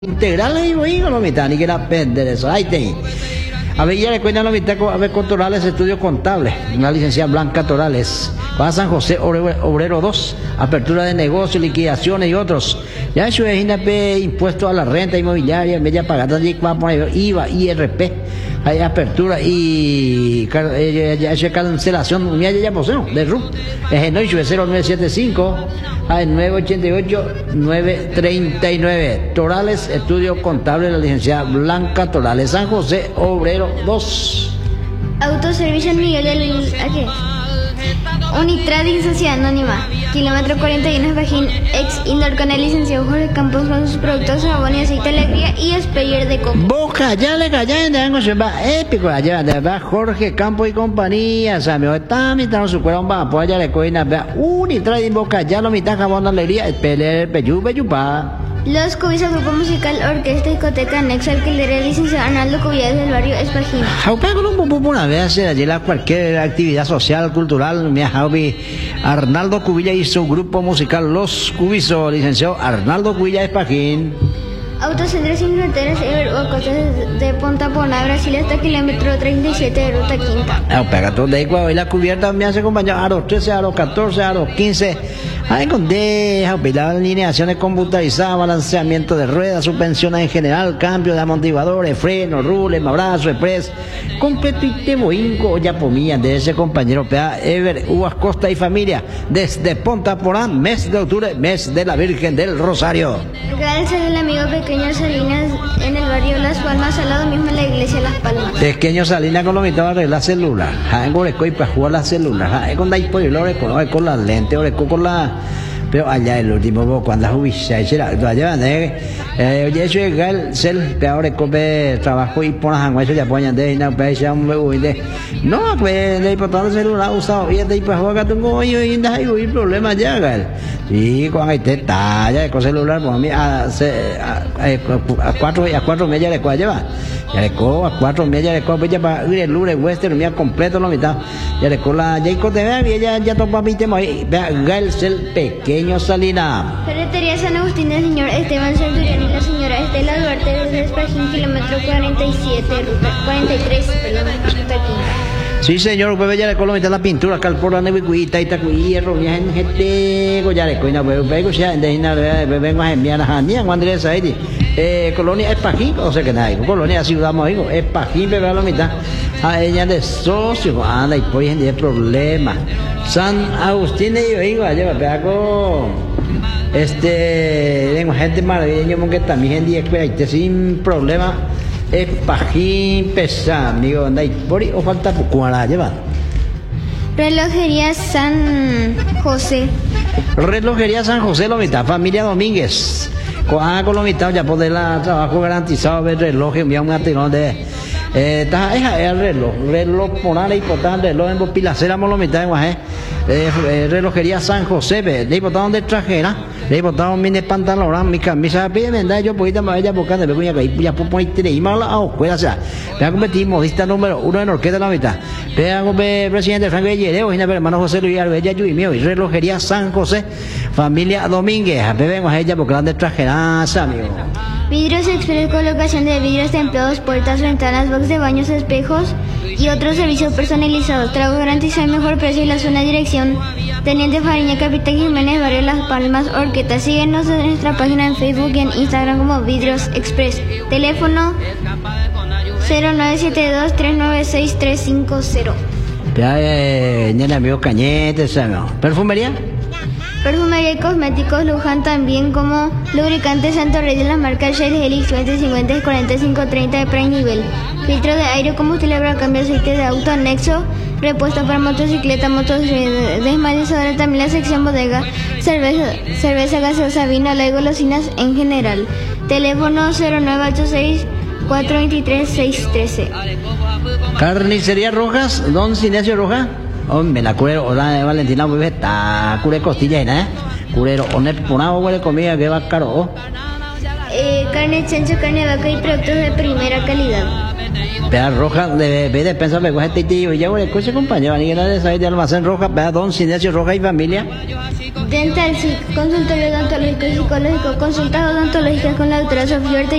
integrales y voy con la mitad, ni que la pende de eso. Ahí te. A ver, ya le cuentan la mitad, a ver, con Torales, estudios contables, una licenciada Blanca Torales. Va San José Obrero 2, apertura de negocios, liquidaciones y otros. Ya eso es impuesto a la renta inmobiliaria, en vez de pagar IVA, IRP, hay apertura y ya es cancelación, ya poseo, de RUP. Es el 0975 al 988-939. Torales, estudio contable, la licenciada Blanca Torales, San José Obrero 2. Autoservicio Miguel de Luis, ¿a qué? Unitrading Sociedad Anónima, kilómetro 41 Bajín, ex Indoor, con el licenciado Jorge Campos con sus productos jabón y aceite alegría y sprayer de coco. Boca, ya le callan, se va épico, allá, de verdad, Jorge Campos y compañía, o sea, me está mitad su cuerpo, va, pues allá le coina, vea, Unitrading Boca, ya lo mitad jabón alegría, el peyupa. Los Cubisas, grupo musical, orquesta, discoteca, anexo, alquiler, el licenciado Arnaldo Cubillas del barrio Espajín. Una vez allí cualquier actividad social, cultural, mi hobby Arnaldo Cubillas y su grupo musical Los Cubisos, licenciado Arnaldo Cubillas Espajín. Autocentro Sin Fronteras, Costas de Punta Pona, Brasil, hasta kilómetro 37 de ruta quinta. Pega todo de ahí, y la cubierta me hace acompañar a los 13, a los 14, a los 15. Ahí con las alineaciones computarizadas, balanceamiento de ruedas, suspensión en general, cambio de amortiguadores, frenos, rules, mabrazo, express, completo y teboinco, ya pomía de ese compañero Ever Uvas Costa y familia, desde Punta Porán, mes de octubre, mes de la Virgen del Rosario. Gracias al amigo Pequeño Salinas en el barrio Las Palmas, al lado mismo de la iglesia Las Palmas. Pequeño Salinas con lo mitad para arreglar celular, y para jugar la celular, con las lentes, con la. Pero allá el último cuando la jubilación allá oye eso es el cel peor que trabajo y por las eso ya ponen de no pesa un de no pues de importante celular usado bien de pues juega tengo y hay problema ya gal y cuando te talla con celular por mí a 4 media de cuál lleva ya le co a 4 media de cuál ya para ir el lunes western mía completo lo mitad ya le co la ya con te vea ya topa mi tema vea gal cel Pequeño Salina. Ferretería San Agustín del señor Esteban Centurión y la señora Estela Duarte desde Espajín, kilómetro 47, ruta 43, ruta 15. Sí, señor, pues ya le coloca la pintura, calpora, nevicuita, y hierro, ya en gente, ya le coina, vengo ya vengo a enviar a Jania, cuando le sabe, colonia Espajín, o sea que nada, colonia Ciudad Mojico, Espajín, bebé la mitad, a ella de socio, anda, y pues hay problema. San Agustín de Ibaígo, allá me pego, tengo gente maravillosa, porque también gente sin problema. Espajín pesado, amigo, anda y por ahí o falta pocuara, lleva. Relojería San José. Relojería San José, lo mitad, familia Domínguez. Con lo mitad ya poder la trabajo garantizado, ver reloj, envía un atirón de. Está el reloj polar y portal reloj en Pilacera, lo mitad en relojería San José, de importado de trajera. Le he botado mi pantalón, mi camisa, pide yo poquito más ella porque me voy a caer, ya puedo poner y mala a escuela, o sea, me ha convertido modista número 1 en orquesta de la mitad. Me hago presidente Franco Yedeo, y hermano José Luis Arbella, yo y mío, y relojería San José, familia Domínguez, vengo a ella porque la de trajeraza, amigo. Vidrios Express, colocación de vidrios templados, puertas, ventanas, box de baños, espejos y otros servicios personalizados. Trago garantizado el mejor precio y la zona de dirección. Teniente Fariña, Capitán Jiménez, barrio Las Palmas, Orqueta. Síguenos en nuestra página en Facebook y en Instagram como Vidrios Express. Teléfono 0972-396-350. Ya amigo Cañete, ¿perfumería? Perfumería y cosméticos Luján, también como lubricantes Santo Rey de la marca Shell Helix 2050 y 4530 de Prime Nivel. Filtro de aire, combustible para cambio de aceite de auto, anexo, repuesto para motocicleta, desmalizadora, también la sección bodega, cerveza gaseosa, vino, y golosinas en general. Teléfono 0986-423-613. Carnicería Rojas, Don Sinesio Roja. Hombre, la curero, hola de Valentina, muy bien, está cure costilla, curero, ponado, huele comida que va caro. Carne chancho, carne de vaca y productos de primera calidad. Pea roja, de despensa me coge tío, ya voy a escuchar compañero, ni que no de saber de almacén roja, pea don Sinesio Roja y familia. Dental SIC, consultorio odontológico y psicológico, consultas odontológicas con la doctora Sofía Ortega.